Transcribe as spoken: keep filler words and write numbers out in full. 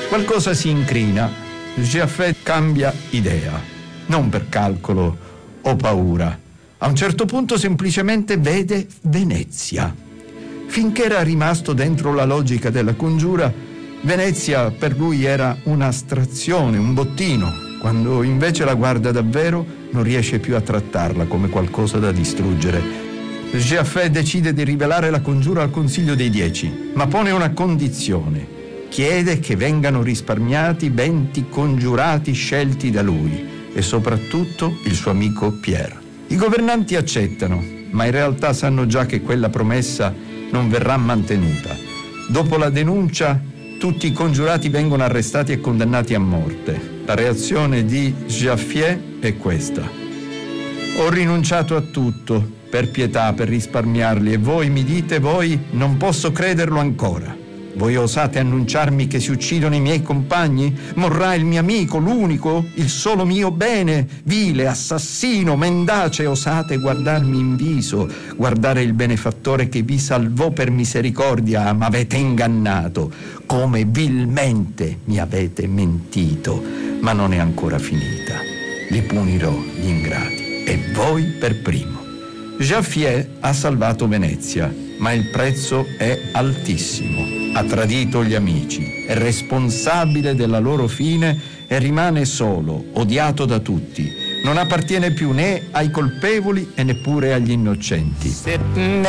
Qualcosa si incrina. Giaffè cambia idea, non per calcolo o paura. A un certo punto semplicemente vede Venezia. Finché era rimasto dentro la logica della congiura, Venezia per lui era un'astrazione, un bottino. Quando invece la guarda davvero, non riesce più a trattarla come qualcosa da distruggere. Giaffè decide di rivelare la congiura al Consiglio dei Dieci, ma pone una condizione. Chiede che vengano risparmiati venti congiurati scelti da lui e soprattutto il suo amico Pierre. I governanti accettano, ma in realtà sanno già che quella promessa non verrà mantenuta. Dopo la denuncia, tutti i congiurati vengono arrestati e condannati a morte. La reazione di Jaffier è questa: ho rinunciato a tutto per pietà, per risparmiarli, e voi mi dite, voi non posso crederlo ancora. Voi osate annunciarmi che si uccidono i miei compagni? Morrà il mio amico, l'unico, il solo mio bene? Vile, assassino, mendace, osate guardarmi in viso, guardare il benefattore che vi salvò per misericordia, ma avete ingannato, come vilmente mi avete mentito. Ma non è ancora finita. Li punirò gli ingrati, e voi per primo. Jaffier ha salvato Venezia, ma il prezzo è altissimo. Ha tradito gli amici, è responsabile della loro fine e rimane solo, odiato da tutti. Non appartiene più né ai colpevoli e neppure agli innocenti.